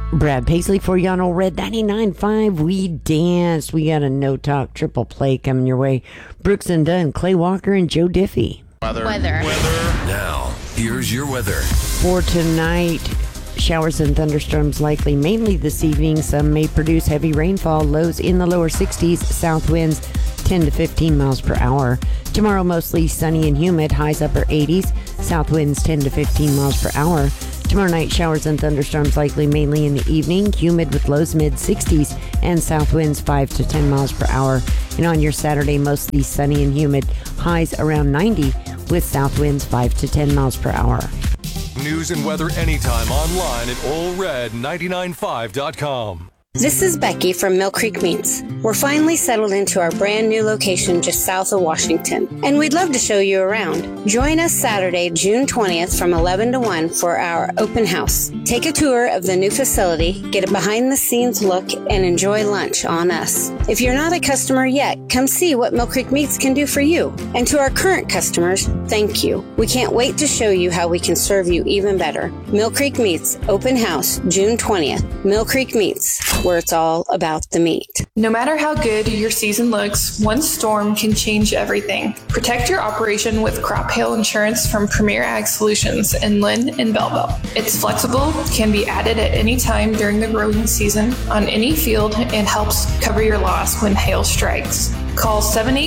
Brad Paisley for you on Old Red 99.5. We danced. We got a no-talk triple play coming your way. Brooks and Dunn, Clay Walker, and Joe Diffie. Weather. Now, here's your weather. For tonight, showers and thunderstorms likely mainly this evening. Some may produce heavy rainfall. Lows in the lower 60s. South winds 10 to 15 miles per hour. Tomorrow, mostly sunny and humid. Highs upper 80s. South winds 10 to 15 miles per hour. Tomorrow night, showers and thunderstorms likely mainly in the evening. Humid with lows mid-60s and south winds 5 to 10 miles per hour. And on your Saturday, mostly sunny and humid. Highs around 90 with south winds 5 to 10 miles per hour. News and weather anytime online at allred995.com. This is Becky from Mill Creek Meats. We're finally settled into our brand new location just south of Washington, and we'd love to show you around. Join us Saturday, June 20th from 11 to 1 for our open house. Take a tour of the new facility, get a behind-the-scenes look, and enjoy lunch on us. If you're not a customer yet, come see what Mill Creek Meats can do for you. And to our current customers, thank you. We can't wait to show you how we can serve you even better. Mill Creek Meats, open house, June 20th. Mill Creek Meats, where it's all about the meat. No matter how good your season looks, one storm can change everything. Protect your operation with crop hail insurance from Premier Ag Solutions in Lynn and Belleville. It's flexible, can be added at any time during the growing season on any field, and helps cover your loss when hail strikes. Call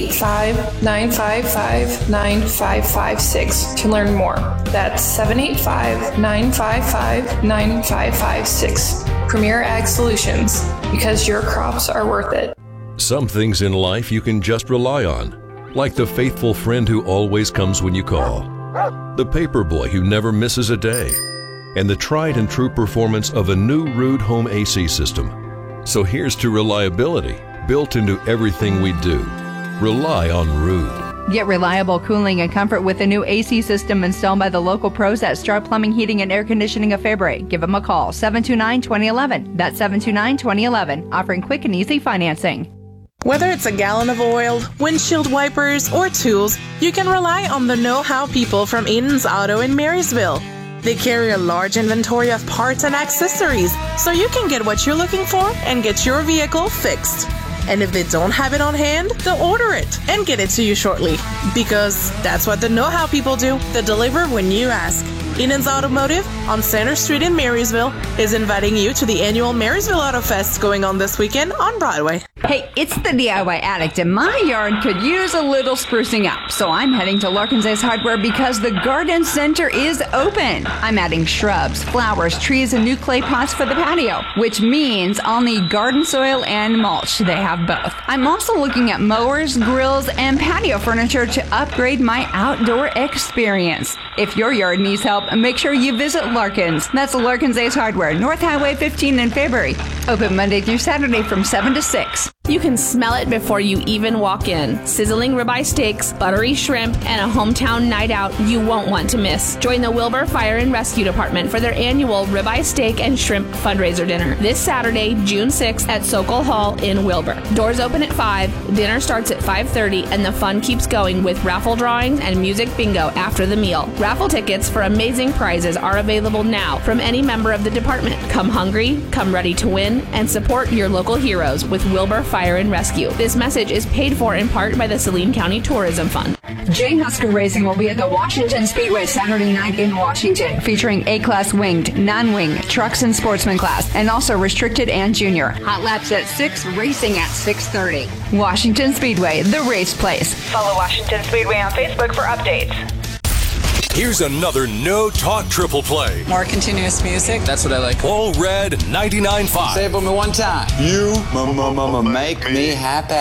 785-955-9556 to learn more. That's 785-955-9556. Premier Ag Solutions, because your crops are worth it. Some things in life you can just rely on, like the faithful friend who always comes when you call, the paper boy who never misses a day, and the tried and true performance of a new Ruud home AC system. So here's to reliability built into everything we do. Rely on Ruud. Get reliable cooling and comfort with a new AC system installed by the local pros at Star Plumbing, Heating, and Air Conditioning of Fairbury. Give them a call, 729-2011. That's 729-2011, offering quick and easy financing. Whether it's a gallon of oil, windshield wipers, or tools, you can rely on the know-how people from Eaton's Auto in Marysville. They carry a large inventory of parts and accessories, so you can get what you're looking for and get your vehicle fixed. And if they don't have it on hand, they'll order it and get it to you shortly. Because that's what the know-how people do. They deliver when you ask. Eaton's Automotive on Center Street in Marysville is inviting you to the annual Marysville Auto Fest going on this weekend on Broadway. Hey, it's the DIY Addict, and my yard could use a little sprucing up. So I'm heading to Larkin's Ace Hardware because the garden center is open. I'm adding shrubs, flowers, trees, and new clay pots for the patio, which means I'll need garden soil and mulch. They have both. I'm also looking at mowers, grills, and patio furniture to upgrade my outdoor experience. If your yard needs help, make sure you visit Larkin's. That's Larkin's Ace Hardware, North Highway 15 in Fairbury. Open Monday through Saturday from 7 to 6. You can smell it before you even walk in. Sizzling ribeye steaks, buttery shrimp, and a hometown night out you won't want to miss. Join the Wilbur Fire and Rescue Department for their annual ribeye steak and shrimp fundraiser dinner this Saturday, June 6th at Sokol Hall in Wilbur. Doors open at 5, dinner starts at 5:30, and the fun keeps going with raffle drawings and music bingo after the meal. Raffle tickets for amazing prizes are available now from any member of the department. Come hungry, come ready to win, and support your local heroes with Wilbur Fire and Rescue. This message is paid for in part by the Saline County Tourism Fund. J. Husker Racing will be at the Washington Speedway Saturday night in Washington, featuring A-Class winged, non-wing, trucks and sportsman class, and also restricted and junior. Hot laps at 6, racing at 6:30. Washington Speedway, the race place. Follow Washington Speedway on Facebook for updates. Here's another no-talk triple play. More continuous music. That's what I like. All Red 99.5. Say it for me one time. You make me happy.